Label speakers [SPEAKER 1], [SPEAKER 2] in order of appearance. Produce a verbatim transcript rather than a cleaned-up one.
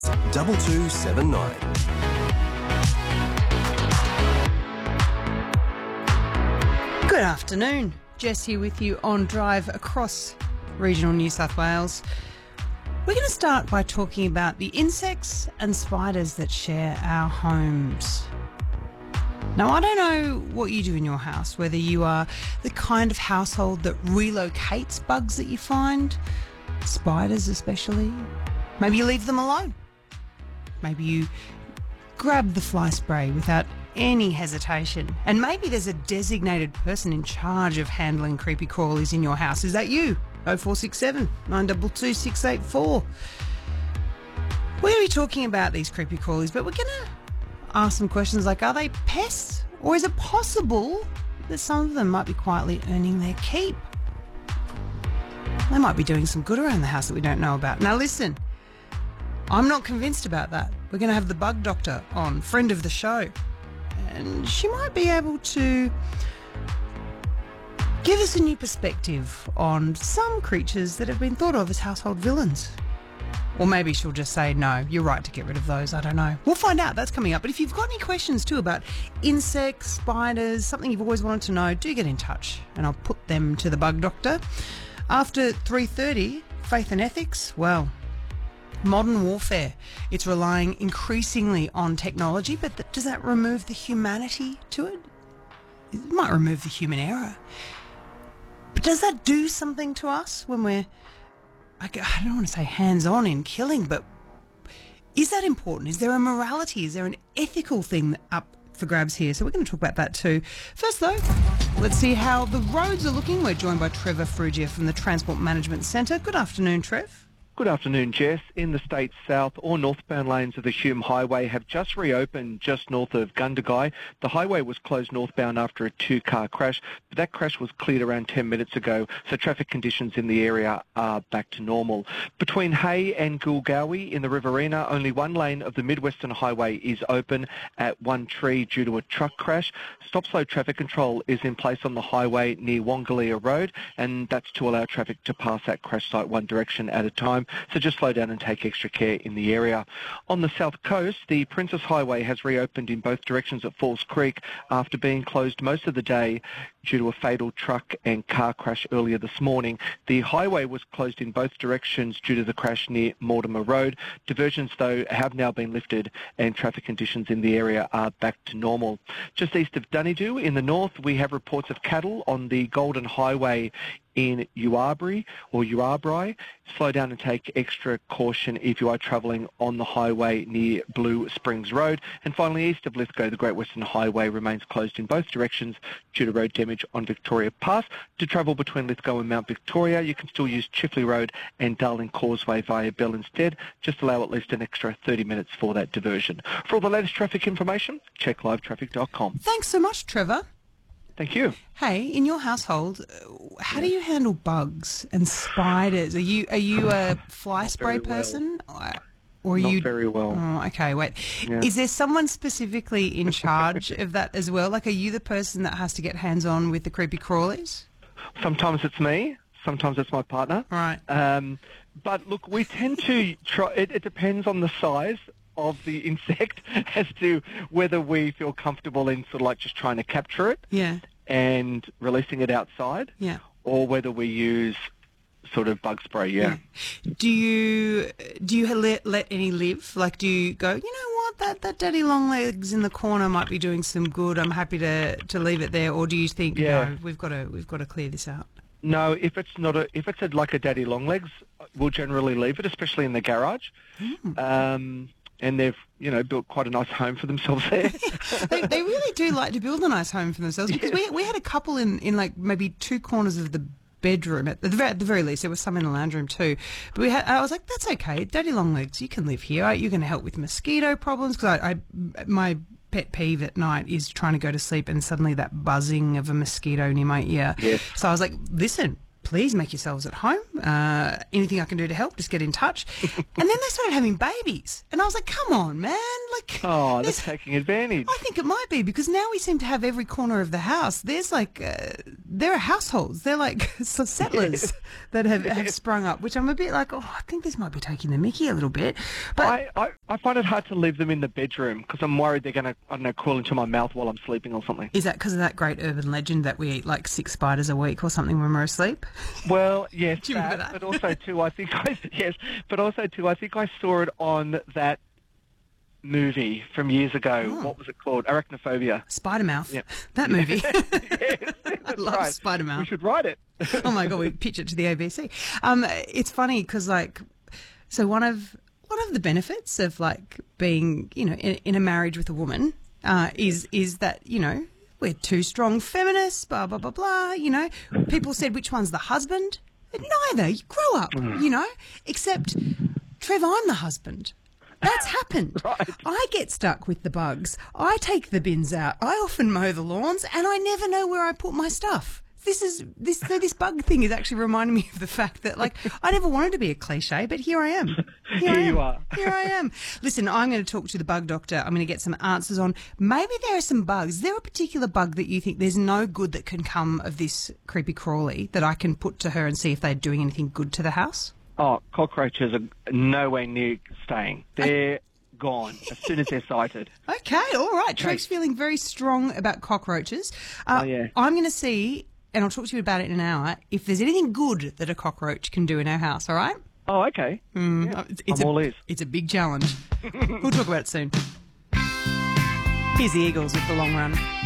[SPEAKER 1] Double two seven nine.
[SPEAKER 2] Good afternoon. Jess here with you on Drive across regional New South Wales. We're going to start by talking about the insects and spiders that share our homes. Now, I don't know what you do in your house, whether you are the kind of household that relocates bugs that you find, spiders especially. Maybe you leave them alone. Maybe you grab the fly spray without any hesitation. And maybe there's a designated person in charge of handling creepy crawlies in your house. Is that you? oh four six seven, nine two two, six eight four. We're going to be talking about these creepy crawlies, but we're going to ask some questions like, are they pests? Or is it possible that some of them might be quietly earning their keep? They might be doing some good around the house that we don't know about. Now listen, I'm not convinced about that. We're going to have the bug doctor on, friend of the show, and she might be able to give us a new perspective on some creatures that have been thought of as household villains. Or maybe she'll just say, no, you're right to get rid of those. I don't know. We'll find out. That's coming up. But if you've got any questions too about insects, spiders, something you've always wanted to know, do get in touch and I'll put them to the bug doctor. After three thirty, faith and ethics, well, modern warfare, it's relying increasingly on technology, but th- does that remove the humanity to it? It might remove the human error. But does that do something to us when we're, I don't want to say hands-on in killing, but is that important? Is there a morality? Is there an ethical thing up for grabs here? So we're going to talk about that too. First though, let's see how the roads are looking. We're joined by Trevor Frugia from the Transport Management Centre. Good afternoon, Trev.
[SPEAKER 3] Good afternoon, Jess. In the state's south or northbound lanes of the Hume Highway have just reopened just north of Gundagai. The highway was closed northbound after a two-car crash, but that crash was cleared around ten minutes ago, so traffic conditions in the area are back to normal. Between Hay and Gulgawi in the Riverina, only one lane of the Midwestern Highway is open at One Tree due to a truck crash. Stop-slow traffic control is in place on the highway near Wongalia Road, and that's to allow traffic to pass that crash site one direction at a time. So just slow down and take extra care in the area. On the south coast, the Princess Highway has reopened in both directions at Falls Creek after being closed most of the day due to a fatal truck and car crash earlier this morning. The highway was closed in both directions due to the crash near Mortimer Road. Diversions, though, have now been lifted and traffic conditions in the area are back to normal. Just east of Dunedoo in the north, we have reports of cattle on the Golden Highway in Uabri or Uabri. Slow down and take extra caution if you are travelling on the highway near Blue Springs Road. And finally, east of Lithgow, the Great Western Highway remains closed in both directions due to road damage on Victoria Pass. To travel between Lithgow and Mount Victoria, you can still use Chifley Road and Darling Causeway via Bell instead. Just allow at least an extra thirty minutes for that diversion. For all the latest traffic information, check live traffic dot com.
[SPEAKER 2] Thanks so much, Trevor.
[SPEAKER 3] Thank you.
[SPEAKER 2] Hey, in your household, uh, how do you handle bugs and spiders? Are you are you a fly spray person, or, or are
[SPEAKER 3] Not
[SPEAKER 2] you?
[SPEAKER 3] very well.
[SPEAKER 2] Oh, okay. Wait,
[SPEAKER 3] Yeah.
[SPEAKER 2] is there someone specifically in charge of that as well? Like, are you the person that has to get hands on with the creepy crawlies?
[SPEAKER 3] Sometimes it's me. Sometimes it's my partner.
[SPEAKER 2] Right.
[SPEAKER 3] Um, but look, we tend to try. It, it depends on the size of the insect as to whether we feel comfortable in sort of like just trying to capture it
[SPEAKER 2] Yeah.
[SPEAKER 3] and releasing it outside,
[SPEAKER 2] Yeah.
[SPEAKER 3] or whether we use sort of bug spray. Yeah.
[SPEAKER 2] Do you do you let let any live? Like, do you go, you know what, that that daddy long legs in the corner might be doing some good. I'm happy to to leave it there. Or do you think,
[SPEAKER 3] Yeah.
[SPEAKER 2] no, we've got to we've got to clear this out?
[SPEAKER 3] No, if it's not a if it's a, like a daddy long legs, we'll generally leave it, especially in the garage.
[SPEAKER 2] Mm.
[SPEAKER 3] Um, and they've, you know, built quite a nice home for themselves there.
[SPEAKER 2] they, they really do like to build a nice home for themselves, because we we had a couple in, in like maybe two corners of the bedroom at the, very, at the very least. There was some in the lounge room too, but we had. I was like, that's okay, daddy long legs, you can live here. You're going to help with mosquito problems, because I, I my pet peeve at night is trying to go to sleep and suddenly that buzzing of a mosquito near my ear.
[SPEAKER 3] Yes.
[SPEAKER 2] So I was like, listen, please make yourselves at home. Uh, anything I can do to help, just get in touch. And then they started having babies. And I was like, come on, man. Like,
[SPEAKER 3] Oh,
[SPEAKER 2] there's-
[SPEAKER 3] that's taking advantage.
[SPEAKER 2] I think it might be because now we seem to have every corner of the house. There's like, uh, there are households. They're like settlers that have, have sprung up, which I'm a bit like, oh, I think this might be taking the mickey a little bit. But
[SPEAKER 3] I, I, I find it hard to leave them in the bedroom because I'm worried they're going to, I don't know, crawl into my mouth while I'm sleeping or something.
[SPEAKER 2] is that because of that great urban legend that we eat like six spiders a week or something when we're asleep?
[SPEAKER 3] Well, yes,
[SPEAKER 2] Do you remember
[SPEAKER 3] that,
[SPEAKER 2] that?
[SPEAKER 3] but also too, I think I yes, but also too, I think I saw it on that movie from years ago.
[SPEAKER 2] Oh.
[SPEAKER 3] What was it called? Arachnophobia.
[SPEAKER 2] Spider Mouth.
[SPEAKER 3] Yep.
[SPEAKER 2] That movie.
[SPEAKER 3] Yes,
[SPEAKER 2] I
[SPEAKER 3] that's
[SPEAKER 2] love
[SPEAKER 3] right.
[SPEAKER 2] Spider Mouth.
[SPEAKER 3] We should write it.
[SPEAKER 2] Oh my god, we pitch it to the A B C. Um, it's funny because like, so one of one of the benefits of like being, you know, in, in a marriage with a woman, uh, is is that you know we're two strong feminists, blah blah blah blah. You know, people said which one's the husband. Neither. You grow up, you know. Except, Trev, I'm the husband. That's happened.
[SPEAKER 3] Right.
[SPEAKER 2] I get stuck with the bugs. I take the bins out. I often mow the lawns, and I never know where I put my stuff. This is this. So this bug thing is actually reminding me of the fact that, like, I never wanted to be a cliche, but here I am. Here,
[SPEAKER 3] Here
[SPEAKER 2] I am.
[SPEAKER 3] you are.
[SPEAKER 2] Here I am. Listen, I'm going to talk to the bug doctor. I'm going to get some answers on. Maybe there are some bugs. Is there a particular bug that you think there's no good that can come of this creepy crawly that I can put to her and see if they're doing anything good to the house?
[SPEAKER 3] Oh, cockroaches are nowhere near staying. They're gone as soon as they're sighted.
[SPEAKER 2] Okay, all right. Trev's feeling very strong about cockroaches. Uh,
[SPEAKER 3] Oh, yeah.
[SPEAKER 2] I'm going to see, and I'll talk to you about it in an hour, if there's anything good that a cockroach can do in our house, all right?
[SPEAKER 3] Oh, okay.
[SPEAKER 2] Mm,
[SPEAKER 3] Yeah.
[SPEAKER 2] it's, it's
[SPEAKER 3] I'm
[SPEAKER 2] a,
[SPEAKER 3] all ears.
[SPEAKER 2] It's a big challenge. We'll talk about it soon. Here's the Eagles with the long run.